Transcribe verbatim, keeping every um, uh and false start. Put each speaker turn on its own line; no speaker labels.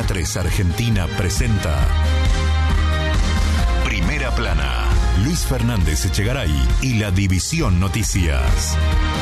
Antena tres Argentina presenta Primera Plana. Luis Fernández Echegaray y la División Noticias.